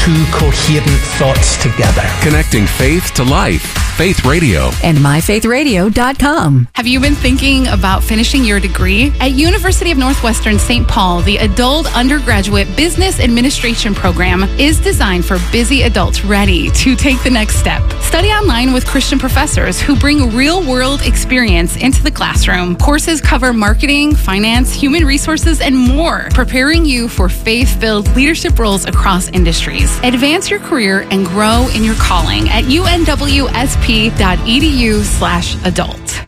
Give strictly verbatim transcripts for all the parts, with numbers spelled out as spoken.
two coherent thoughts together. Connecting faith to life. Faith Radio. And my faith radio dot com. Have you been thinking about finishing your degree? At University of Northwestern Saint Paul, the Adult Undergraduate Business Administration program is designed for busy adults ready to take the next step. Study online with Christian professors who bring real-world experience into the classroom. Courses cover marketing, finance, human resources, and more, preparing you for faith-filled leadership roles across industries. Advance your career and grow in your calling at U N W S P dot E D U slash adult.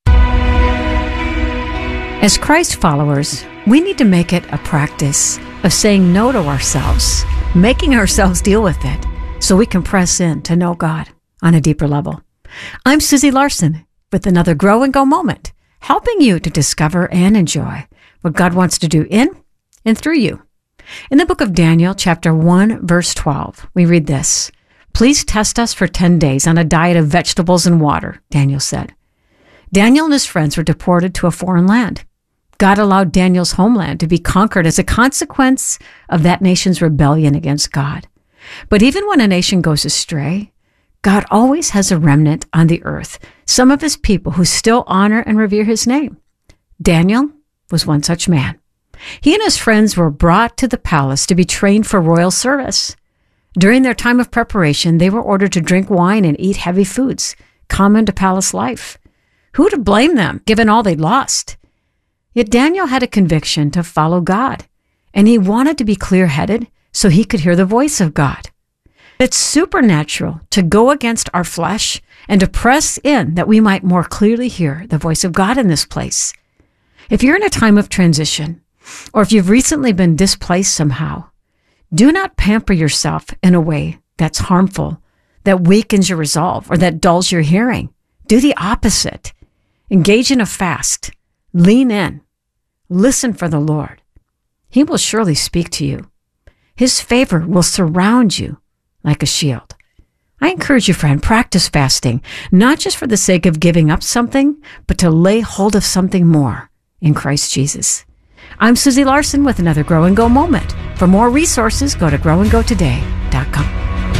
As Christ followers, we need to make it a practice of saying no to ourselves, making ourselves deal with it so we can press in to know God on a deeper level. I'm Susie Larson with another Grow and Go moment, helping you to discover and enjoy what God wants to do in and through you. In the book of Daniel, chapter one, verse twelve, we read this. Please test us for ten days on a diet of vegetables and water, Daniel said. Daniel and his friends were deported to a foreign land. God allowed Daniel's homeland to be conquered as a consequence of that nation's rebellion against God. But even when a nation goes astray, God always has a remnant on the earth, some of his people who still honor and revere his name. Daniel was one such man. He and his friends were brought to the palace to be trained for royal service. During their time of preparation, they were ordered to drink wine and eat heavy foods, common to palace life. Who to blame them, given all they'd lost? Yet Daniel had a conviction to follow God, and he wanted to be clear-headed so he could hear the voice of God. It's supernatural to go against our flesh and to press in that we might more clearly hear the voice of God in this place. If you're in a time of transition, or if you've recently been displaced somehow, do not pamper yourself in a way that's harmful, that weakens your resolve, or that dulls your hearing. Do the opposite. Engage in a fast. Lean in. Listen for the Lord. He will surely speak to you. His favor will surround you like a shield. I encourage you, friend, practice fasting, not just for the sake of giving up something, but to lay hold of something more in Christ Jesus. I'm Susie Larson with another Grow and Go moment. For more resources, go to grow and go today dot com.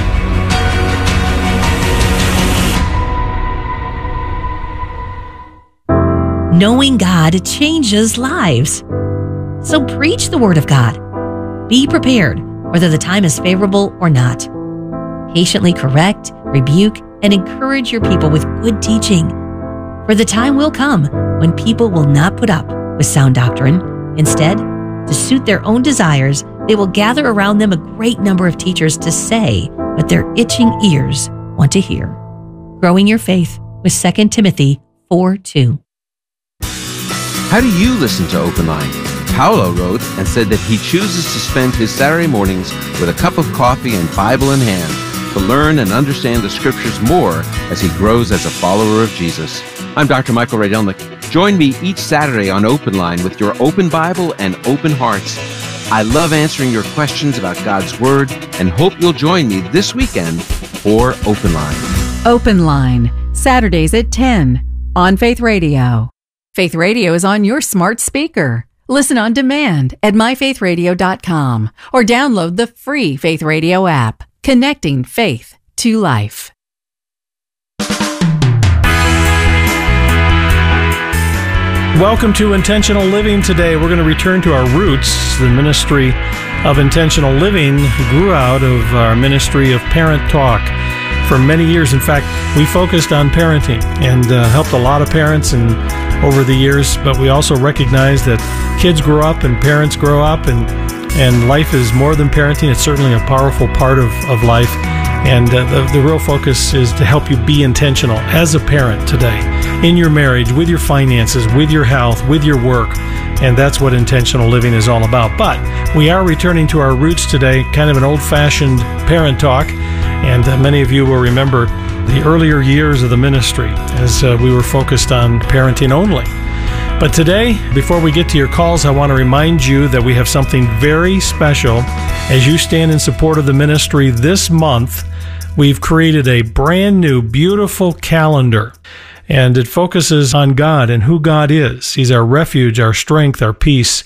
Knowing God changes lives. So preach the Word of God. Be prepared, whether the time is favorable or not. Patiently correct, rebuke, and encourage your people with good teaching. For the time will come when people will not put up with sound doctrine. Instead, to suit their own desires, they will gather around them a great number of teachers to say what their itching ears want to hear. Growing your faith with Second Timothy four two. How do you listen to Open Line? Paolo wrote and said that he chooses to spend his Saturday mornings with a cup of coffee and Bible in hand to learn and understand the Scriptures more as he grows as a follower of Jesus. I'm Doctor Michael Rydelnik. Join me each Saturday on Open Line with your open Bible and open hearts. I love answering your questions about God's Word and hope you'll join me this weekend for Open Line. Open Line, Saturdays at ten on Faith Radio. Faith Radio is on your smart speaker. Listen on demand at my faith radio dot com or download the free Faith Radio app, connecting faith to life. Welcome to Intentional Living. Today we're going to return to our roots. The ministry of Intentional Living grew out of our ministry of Parent Talk for many years. In fact, we focused on parenting and uh, helped a lot of parents and over the years, but we also recognize that kids grow up and parents grow up, and and life is more than parenting. It's certainly a powerful part of, of life. And uh, the, the real focus is to help you be intentional as a parent today, in your marriage, with your finances, with your health, with your work. And that's what intentional living is all about. But we are returning to our roots today, kind of an old-fashioned parent talk. And uh, many of you will remember the earlier years of the ministry as uh, we were focused on parenting only. But today, before we get to your calls, I want to remind you that we have something very special. As you stand in support of the ministry this month, we've created a brand new, beautiful calendar. And it focuses on God and who God is. He's our refuge, our strength, our peace.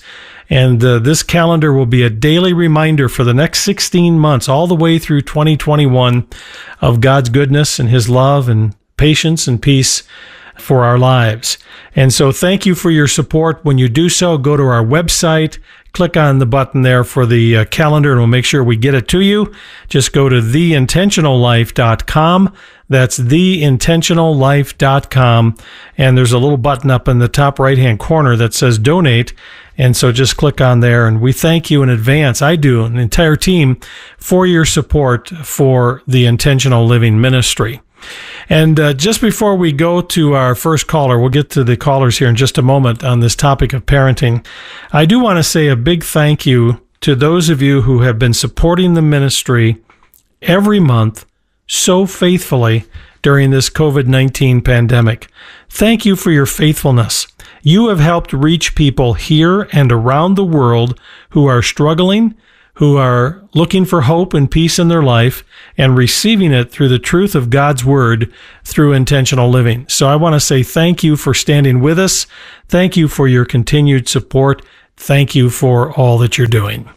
And uh, this calendar will be a daily reminder for the next sixteen months, all the way through twenty twenty-one, of God's goodness and his love and patience and peace for our lives. And so thank you for your support. When you do so, go to our website, click on the button there for the uh, calendar, and we'll make sure we get it to you. Just go to the intentional life dot com. That's the intentional life dot com. And there's a little button up in the top right-hand corner that says donate. And so just click on there, and we thank you in advance. I do, an entire team, for your support for the Intentional Living Ministry. And uh, just before we go to our first caller, we'll get to the callers here in just a moment on this topic of parenting. I do want to say a big thank you to those of you who have been supporting the ministry every month so faithfully during this covid nineteen pandemic. Thank you for your faithfulness. You have helped reach people here and around the world who are struggling, who are looking for hope and peace in their life, and receiving it through the truth of God's Word through intentional living. So I want to say thank you for standing with us. Thank you for your continued support. Thank you for all that you're doing.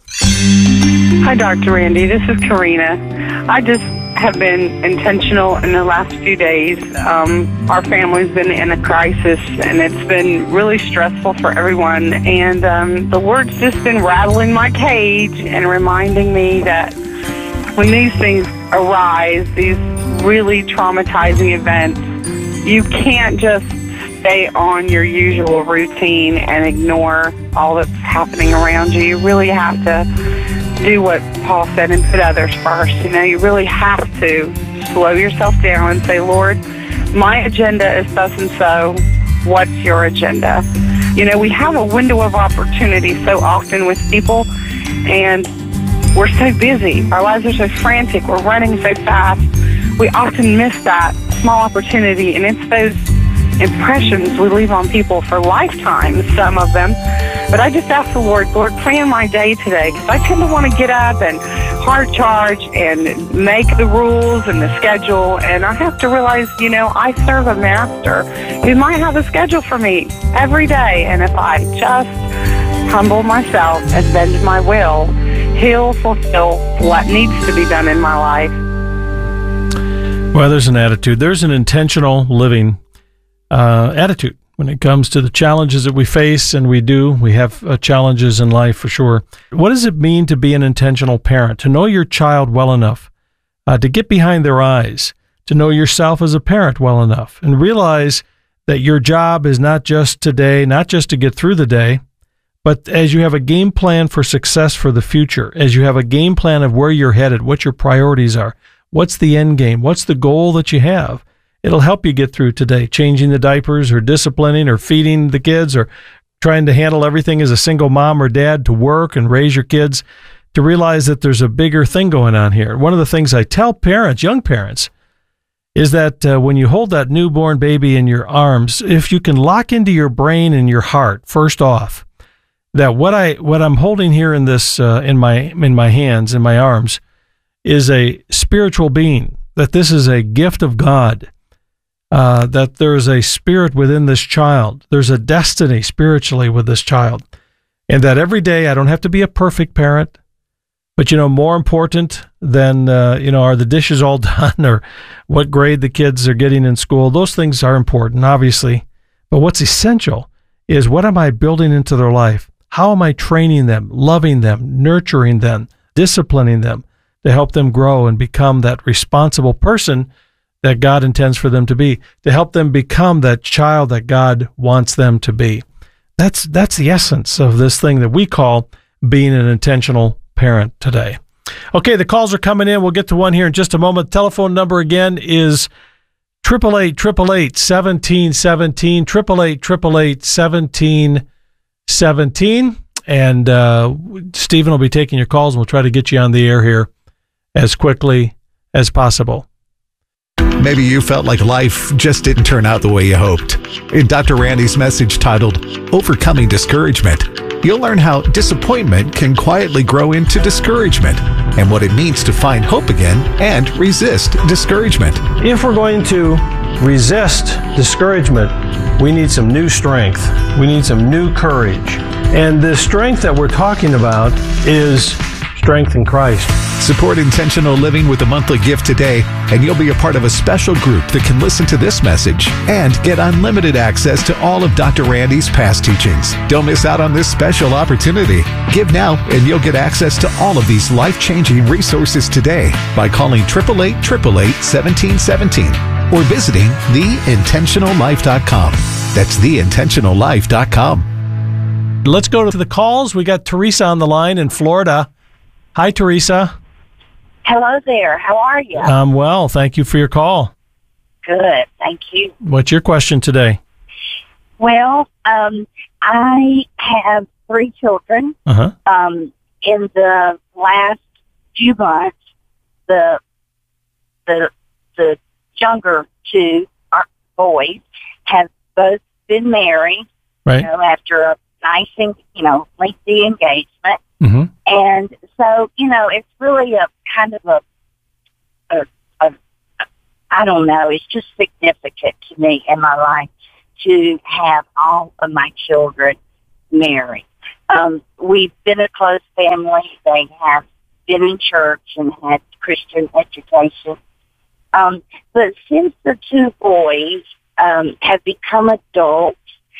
Hi, Doctor Randy. This is Karina. I just have been intentional in the last few days. Um, our family's been in a crisis, and it's been really stressful for everyone. And um, the Lord's just been rattling my cage and reminding me that when these things arise, these really traumatizing events, you can't just stay on your usual routine and ignore all that's happening around you. You really have to do what Paul said and put others first. You know, you really have to slow yourself down and say, Lord, my agenda is thus and so. What's your agenda? You know, we have a window of opportunity so often with people, and we're so busy. Our lives are so frantic. We're running so fast. We often miss that small opportunity, and it's those impressions we leave on people for lifetimes, some of them. But I just ask the Lord, Lord, plan my day today, because I tend to want to get up and hard charge and make the rules and the schedule, and I have to realize, you know, I serve a master who might have a schedule for me every day, and if I just humble myself and bend my will, he'll fulfill what needs to be done in my life. Well, there's an attitude. There's an intentional living Uh, attitude when it comes to the challenges that we face, and we do. We have uh, challenges in life for sure. What does it mean to be an intentional parent? To know your child well enough, uh, to get behind their eyes, to know yourself as a parent well enough, and realize that your job is not just today, not just to get through the day, but as you have a game plan for success for the future, as you have a game plan of where you're headed, what your priorities are, what's the end game, what's the goal that you have. It'll help you get through today, changing the diapers or disciplining or feeding the kids or trying to handle everything as a single mom or dad, to work and raise your kids, to realize that there's a bigger thing going on here. One of the things I tell parents, young parents, is that uh, when you hold that newborn baby in your arms, if you can lock into your brain and your heart, first off, that what I what I'm holding here in this uh, in my in my hands, in my arms, is a spiritual being, that this is a gift of God. Uh, that there's a spirit within this child. There's a destiny spiritually with this child. And that every day I don't have to be a perfect parent, but, you know, more important than, uh, you know, are the dishes all done or what grade the kids are getting in school? Those things are important, obviously. But what's essential is, what am I building into their life? How am I training them, loving them, nurturing them, disciplining them to help them grow and become that responsible person that God intends for them to be, to help them become that child that God wants them to be. That's that's the essence of this thing that we call being an intentional parent today. Okay, the calls are coming in. We'll get to one here in just a moment. Telephone number again is eight eight eight, eight eight eight, one seven one seven, eight eight eight, eight eight eight, one seven one seven. And uh, Stephen will be taking your calls, and we'll try to get you on the air here as quickly as possible. Maybe you felt like life just didn't turn out the way you hoped. In Doctor Randy's message titled, Overcoming Discouragement, you'll learn how disappointment can quietly grow into discouragement, and what it means to find hope again and resist discouragement. If we're going to resist discouragement, we need some new strength. We need some new courage. And the strength that we're talking about is strength in Christ. Support Intentional Living with a monthly gift today, and you'll be a part of a special group that can listen to this message and get unlimited access to all of Doctor Randy's past teachings. Don't miss out on this special opportunity. Give now, and you'll get access to all of these life-changing resources today by calling eight eight eight, eight eight eight, one seven one seven or visiting the intentional life dot com. That's the intentional life dot com. Let's go to the calls. We got Teresa on the line in Florida. Hi, Teresa. Hello there. How are you? I'm well. Thank you for your call. Good. Thank you. What's your question today? Well, um, I have three children. Uh-huh. Um, in the last few months, the the the younger two are boys have both been married. Right. You know, after a nice, and you know, lengthy engagement. Mm-hmm. And so, you know, it's really a kind of a, a, a, I don't know, it's just significant to me in my life to have all of my children married. Um, we've been a close family. They have been in church and had Christian education. Um, but since the two boys um, have become adults,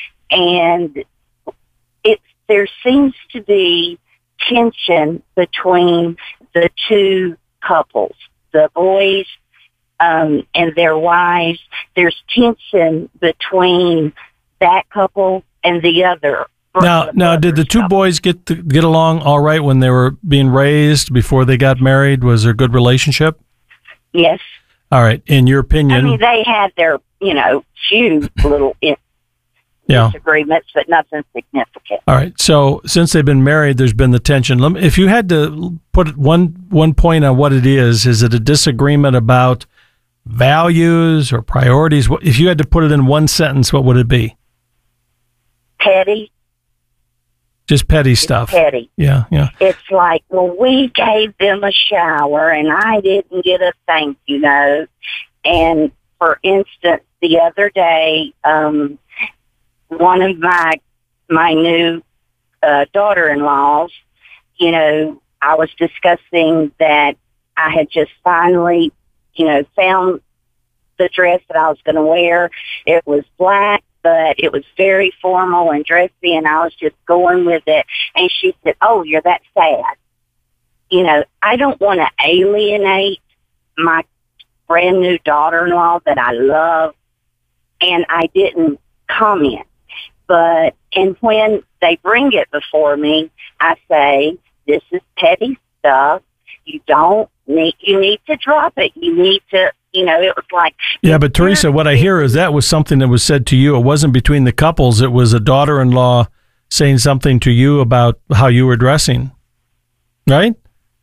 and it, there seems to be tension between the two couples, the boys um, and their wives. There's tension between that couple and the other. Now, now, did the two boys get to get along all right when they were being raised before they got married? Was there a good relationship? Yes. All right. In your opinion, I mean, they had their, you know, few little in- yeah. disagreements, but nothing significant. All right. So since they've been married, there's been the tension. Let me, if you had to put one one point on what it is, is it a disagreement about values or priorities? If you had to put it in one sentence, what would it be? Petty. Just petty stuff. It's petty. Yeah, yeah. It's like, well, we gave them a shower, and I didn't get a thank you note. And for instance, the other day, um, one of my my new uh, daughter-in-laws, you know, I was discussing that I had just finally, you know, found the dress that I was going to wear. It was black, but it was very formal and dressy, and I was just going with it. And she said, "Oh, you're that sad." You know, I don't want to alienate my brand new daughter-in-law that I love, and I didn't comment. But, and when they bring it before me, I say, this is petty stuff. You don't need, you need to drop it. You need to, you know, it was like. Yeah, but Teresa, what I hear is that was something that was said to you. It wasn't between the couples. It was a daughter-in-law saying something to you about how you were dressing, right?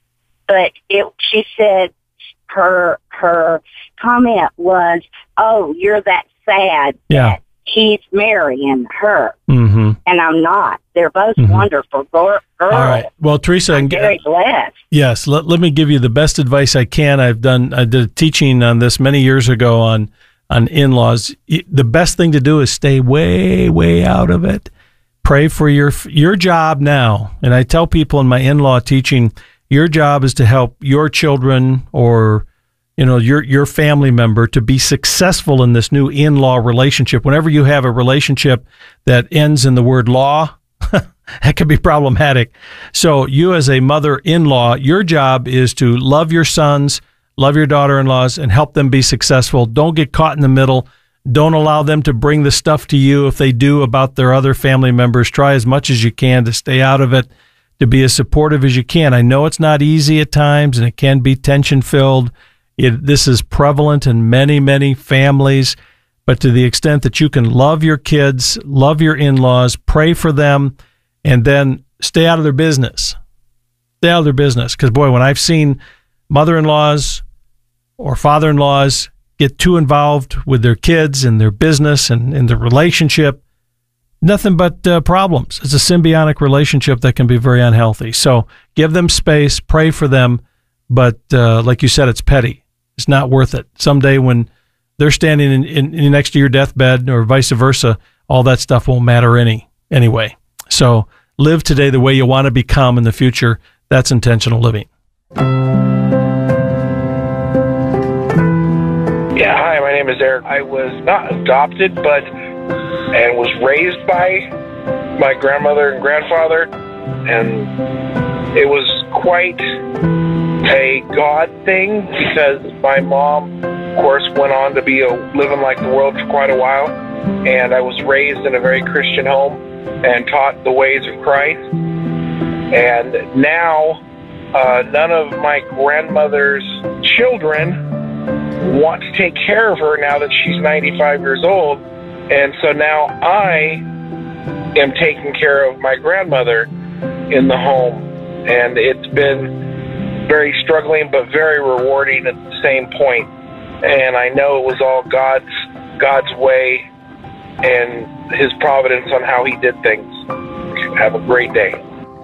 But it, she said her, her comment was, oh, you're that sad. Yeah. That he's marrying her, mm-hmm. and I'm not. They're both mm-hmm. wonderful girls. All right. Well, Teresa, I'm very blessed. Yes. Let, let me give you the best advice I can. I've done. I did a teaching on this many years ago on on in-laws. The best thing to do is stay way, way out of it. Pray for your your job now. And I tell people in my in-law teaching, your job is to help your children or you know, your your family member to be successful in this new in-law relationship. Whenever you have a relationship that ends in the word law, that could be problematic. So you as a mother-in-law, your job is to love your sons, love your daughter-in-laws, and help them be successful. Don't get caught in the middle. Don't allow them to bring the stuff to you if they do about their other family members. Try as much as you can to stay out of it, to be as supportive as you can. I know it's not easy at times, and it can be tension-filled. It, this is prevalent in many, many families, but to the extent that you can love your kids, love your in-laws, pray for them, and then stay out of their business. Stay out of their business. Because, boy, when I've seen mother-in-laws or father-in-laws get too involved with their kids and their business and, and their relationship, nothing but uh, problems. It's a symbiotic relationship that can be very unhealthy. So give them space, pray for them, but uh, like you said, it's petty. It's not worth it. Someday when they're standing in, in, in next to your deathbed or vice versa, all that stuff won't matter any anyway. So live today the way you want to become in the future. That's intentional living. Yeah, hi, my name is Eric. I was not adopted, but and was raised by my grandmother and grandfather, and it was quite a God thing because my mom, of course, went on to be a, living like the world for quite a while, and I was raised in a very Christian home and taught the ways of Christ. And now, uh, none of my grandmother's children want to take care of her now that she's ninety-five years old, and so now I am taking care of my grandmother in the home, and it's been very struggling but very rewarding at the same point. And I know it was all God's God's way and His providence on how He did things. Have a great day.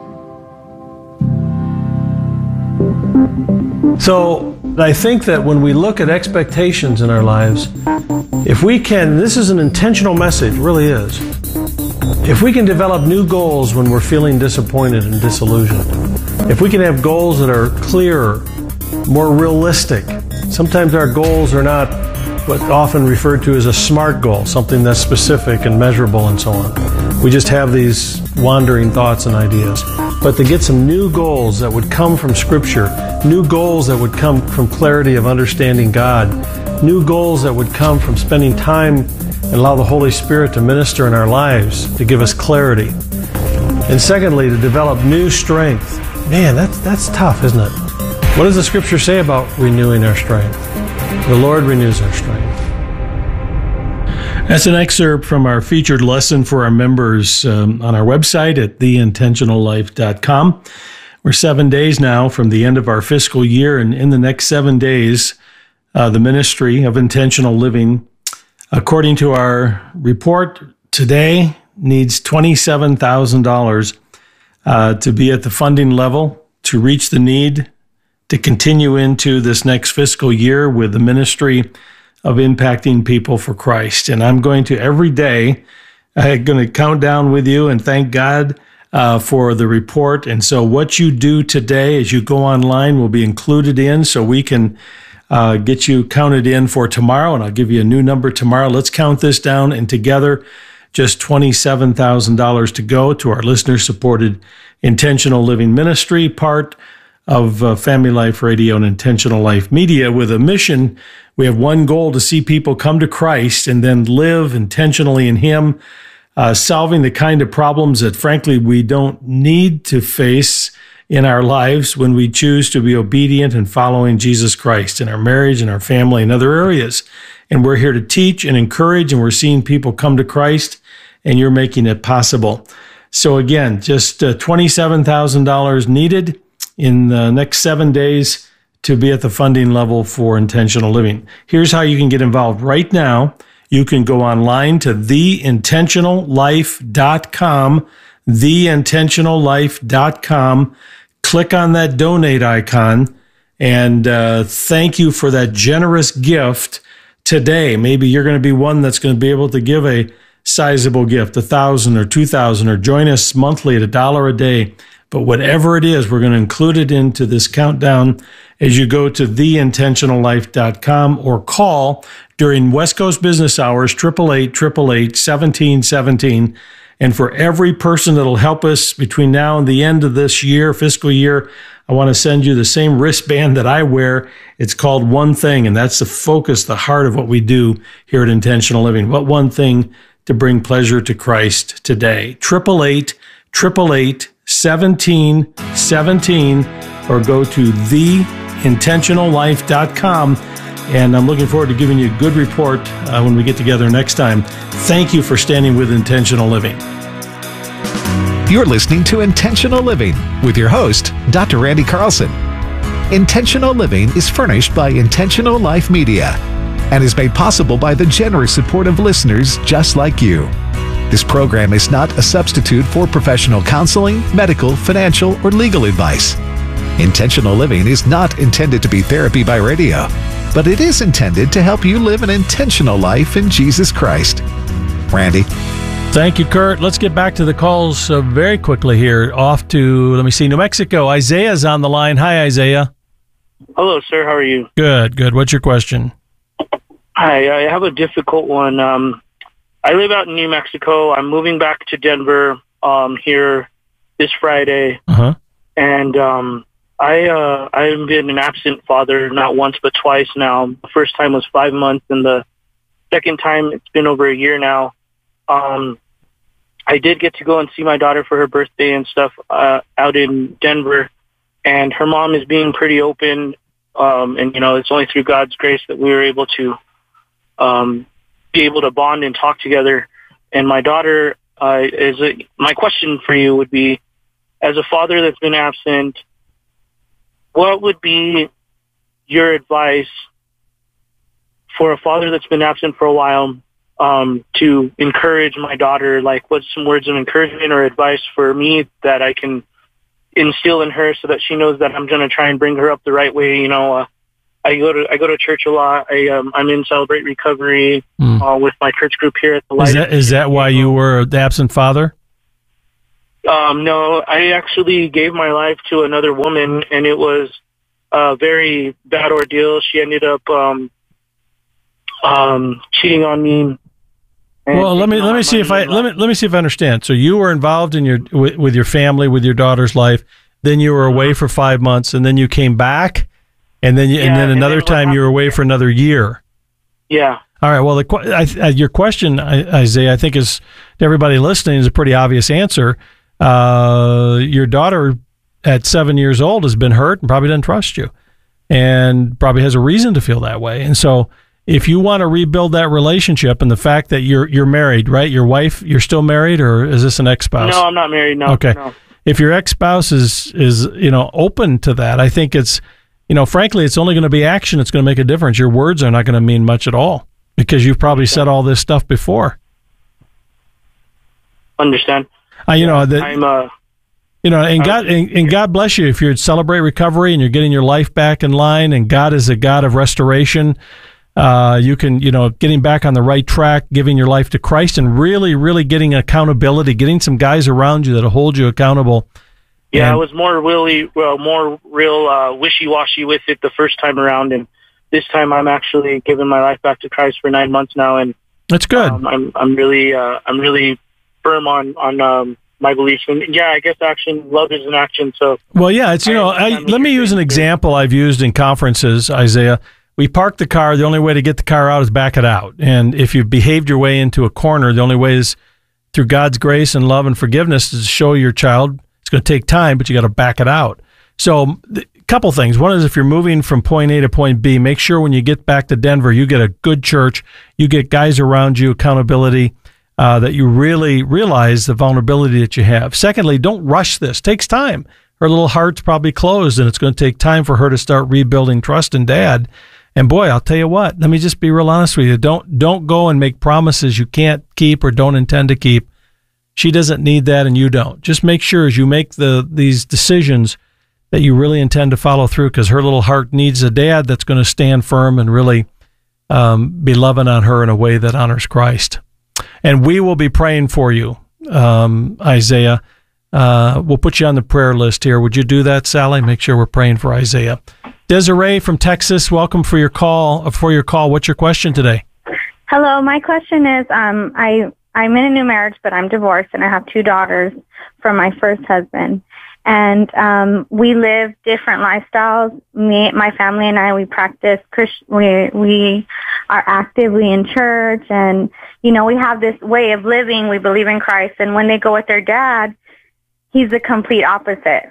So I think that when we look at expectations in our lives, if we can, this is an intentional message, really is. If we can develop new goals when we're feeling disappointed and disillusioned, if we can have goals that are clearer, more realistic, sometimes our goals are not what often referred to as a SMART goal, something that's specific and measurable and so on. We just have these wandering thoughts and ideas. But to get some new goals that would come from Scripture, new goals that would come from clarity of understanding God, new goals that would come from spending time and allow the Holy Spirit to minister in our lives, to give us clarity. And secondly, to develop new strength. Man, that's, that's tough, isn't it? What does the Scripture say about renewing our strength? The Lord renews our strength. That's an excerpt from our featured lesson for our members um, on our website at the intentional life dot com. We're seven days now from the end of our fiscal year, and in the next seven days, uh, the Ministry of Intentional Living, according to our report today, needs twenty-seven thousand dollars uh, to be at the funding level to reach the need to continue into this next fiscal year with the ministry of impacting people for Christ. And I'm going to every day, I'm going to count down with you and thank God uh, for the report. And so what you do today as you go online will be included in, so we can uh, get you counted in for tomorrow. And I'll give you a new number tomorrow. Let's count this down, and together, just twenty-seven thousand dollars to go to our listener-supported Intentional Living Ministry, part of uh, Family Life Radio and Intentional Life Media, with a mission. We have one goal: to see people come to Christ and then live intentionally in Him, uh, solving the kind of problems that, frankly, we don't need to face in our lives when we choose to be obedient and following Jesus Christ in our marriage and our family and other areas. And we're here to teach and encourage, and we're seeing people come to Christ, and you're making it possible. So again, just uh, twenty-seven thousand dollars needed in the next seven days to be at the funding level for intentional living. Here's how you can get involved right now. You can go online to the intentional life dot com, the intentional life dot com, click on that donate icon, and uh, thank you for that generous gift today. Maybe you're going to be one that's going to be able to give a sizable gift, a thousand or two thousand, or join us monthly at a dollar a day. But whatever it is, we're going to include it into this countdown as you go to the intentional life dot com or call during West Coast business hours, eight eight eight, eight eight eight, one seven one seven. And for every person that'll help us between now and the end of this year, fiscal year, I want to send you the same wristband that I wear. It's called One Thing, and that's the focus, the heart of what we do here at Intentional Living. What one thing to bring pleasure to Christ today? eight eight eight, eight eight eight, seventeen seventeen, or go to the intentional life dot com. And I'm looking forward to giving you a good report uh, when we get together next time. Thank you for standing with Intentional Living. You're listening to Intentional Living with your host, Doctor Randy Carlson. Intentional Living is furnished by Intentional Life Media and is made possible by the generous support of listeners just like you. This program is not a substitute for professional counseling, medical, financial, or legal advice. Intentional Living is not intended to be therapy by radio, but it is intended to help you live an intentional life in Jesus Christ. Randy? Thank you, Kurt. Let's get back to the calls uh, very quickly here. Off to, let me see, New Mexico. Isaiah's on the line. Hi, Isaiah. Hello, sir. How are you? Good, good. What's your question? Hi, I have a difficult one. Um, I live out in New Mexico. I'm moving back to Denver um, here this Friday. Uh-huh. And um, I, uh, I've been an absent father not once but twice now. The first time was five months, and the second time it's been over a year now. Um, I did get to go and see my daughter for her birthday and stuff uh, out in Denver, and her mom is being pretty open, um, and, you know, it's only through God's grace that we were able to um, be able to bond and talk together. And my daughter, uh, is a, my question for you would be, as a father that's been absent, what would be your advice for a father that's been absent for a while, um, to encourage my daughter? Like, what's some words of encouragement or advice for me that I can instill in her so that she knows that I'm going to try and bring her up the right way? You know, uh, I go to I go to church a lot. I um, I'm in Celebrate Recovery mm. uh, with my church group here at the Light. Is that is that why you were the absent father? Um, no, I actually gave my life to another woman, and it was a very bad ordeal. She ended up um, um, cheating on me. Well, let me let me see if I let me let me see if I understand. So you were involved in your with, with your family, with your daughter's life. Then you were away for five months, and then you came back, and then you, yeah, and then another and then time you were away for another year. Yeah. All right. Well, the, I, your question, Isaiah, I think is to everybody listening is a pretty obvious answer. Uh, your daughter at seven years old has been hurt and probably doesn't trust you, and probably has a reason to feel that way. And so, if you want to rebuild that relationship, and the fact that you're you're married, right? Your wife, you're still married, or is this an ex-spouse? No, I'm not married. No. Okay. No. If your ex-spouse is is you know open to that, I think it's you know frankly, it's only going to be action that's going to make a difference. Your words are not going to mean much at all because you've probably said all this stuff before. Understand? Uh, you know that. I'm uh. You know, and God and, and God bless you if you're Celebrate Recovery and you're getting your life back in line, and God is a God of restoration. Uh, you can, you know, getting back on the right track, giving your life to Christ, and really, really getting accountability, getting some guys around you that'll hold you accountable. Yeah, and, I was more really, well, more real uh, wishy-washy with it the first time around, and this time I'm actually giving my life back to Christ for nine months now, and that's good. Um, I'm, I'm really, uh, I'm really firm on on um, my beliefs, and yeah, I guess action, love is an action. So, well, yeah, it's you know, I, let me use an example I've used in conferences, Isaiah. We park the car. The only way to get the car out is back it out. And if you've behaved your way into a corner, the only way is through God's grace and love and forgiveness to show your child. It's going to take time, but you got to back it out. So a couple things. One is if you're moving from point A to point B, make sure when you get back to Denver, you get a good church, you get guys around you, accountability, uh, that you really realize the vulnerability that you have. Secondly, don't rush this. It takes time. Her little heart's probably closed, and it's going to take time for her to start rebuilding trust in Dad. And boy, I'll tell you what, let me just be real honest with you. Don't don't go and make promises you can't keep or don't intend to keep. She doesn't need that, and you don't. Just make sure as you make the these decisions that you really intend to follow through, because her little heart needs a dad that's going to stand firm and really um, be loving on her in a way that honors Christ. And we will be praying for you, um, Isaiah. Uh, we'll put you on the prayer list here. Would you do that, Sally? Make sure we're praying for Isaiah. Desiree from Texas, welcome for your call. For your call, what's your question today? Hello, my question is, um, I I'm in a new marriage, but I'm divorced, and I have two daughters from my first husband, and um, we live different lifestyles. Me, my family, and I, we practice Christ. We we are actively in church, and you know, we have this way of living. We believe in Christ, and when they go with their dad, he's the complete opposite.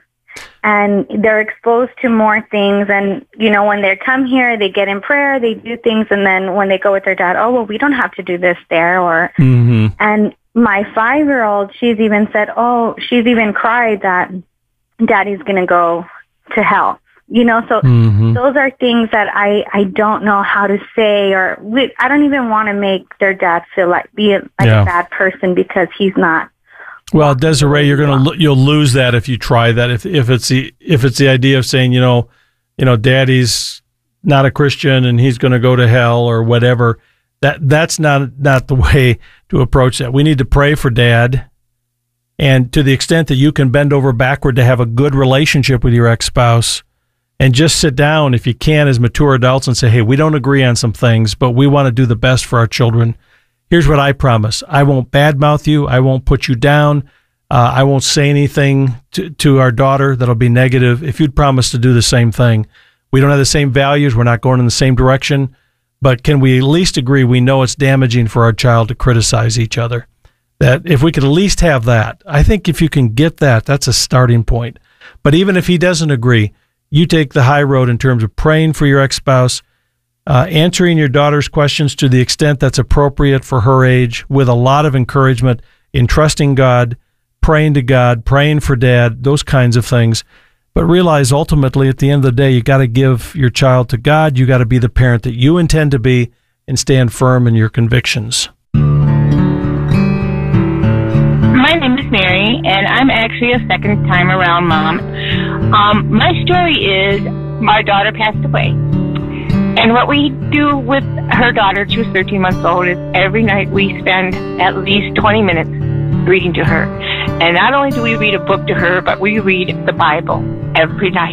And they're exposed to more things. And, you know, when they come here, they get in prayer, they do things. And then when they go with their dad, oh, well, we don't have to do this there. Or, mm-hmm. And my five-year-old, she's even said, oh, she's even cried that Daddy's going to go to hell. You know, so mm-hmm. those are things that I, I don't know how to say, or we, I don't even want to make their dad feel like, be like yeah. a bad person because he's not. Well, Desiree, you're gonna you'll lose that if you try that. If if it's the if it's the idea of saying, you know, you know, Daddy's not a Christian and he's going to go to hell or whatever, That that's not not the way to approach that. We need to pray for dad, and to the extent that you can bend over backward to have a good relationship with your ex-spouse, and just sit down if you can as mature adults and say, hey, we don't agree on some things, but we want to do the best for our children. Here's what I promise. I won't badmouth you. I won't put you down. Uh, I won't say anything to, to our daughter that'll be negative. If you'd promise to do the same thing. We don't have the same values. We're not going in the same direction. But can we at least agree we know it's damaging for our child to criticize each other? That if we could at least have that, I think if you can get that, that's a starting point. But even if he doesn't agree, you take the high road in terms of praying for your ex-spouse, uh, answering your daughter's questions to the extent that's appropriate for her age, with a lot of encouragement in trusting God, praying to God, praying for dad, those kinds of things. But realize ultimately at the end of the day, you got to give your child to God. You got to be the parent that you intend to be and stand firm in your convictions. My name is Mary, and I'm actually a second time around mom. Um, my story is our daughter passed away. And what we do with her daughter, she was thirteen months old, is every night we spend at least twenty minutes reading to her. And not only do we read a book to her, but we read the Bible every night.